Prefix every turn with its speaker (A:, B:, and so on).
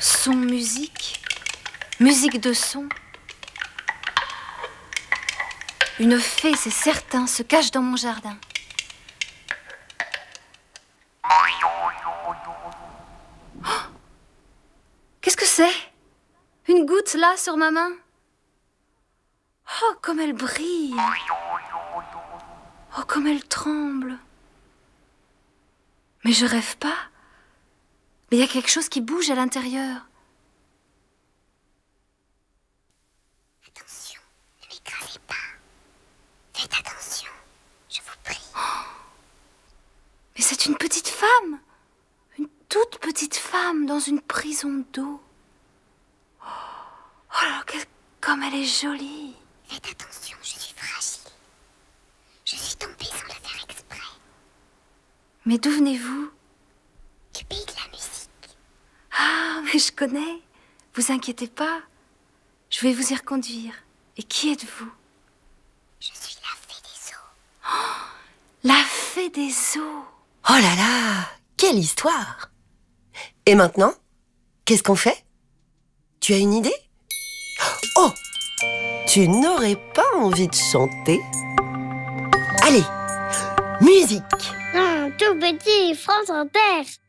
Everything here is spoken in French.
A: Son, musique. Musique de son. Une fée, c'est certain, se cache dans mon jardin. Oh, qu'est-ce que c'est? Une goutte là sur ma main? Oh, comme elle brille! Oh, comme elle tremble! Mais je rêve pas. Mais il y a quelque chose qui bouge à l'intérieur.
B: Attention, ne m'écrasez pas. Faites attention, je vous prie.
A: Mais c'est une petite femme. Une toute petite femme dans une prison d'eau. Oh là, comme elle est jolie.
B: Faites attention, je suis fragile. Je suis tombée sans le faire exprès.
A: Mais d'où venez-vous?
B: Du pays de la musique.
A: Ah, mais je connais. Vous inquiétez pas. Je vais vous y reconduire. Et qui êtes-vous?
B: Je suis la fée des eaux.
A: Oh, la fée des eaux.
C: Oh là là, quelle histoire! Et maintenant, qu'est-ce qu'on fait? Tu as une idée? Oh! Tu n'aurais pas envie de chanter? Allez, musique!
B: Non, tout petit, France en terre.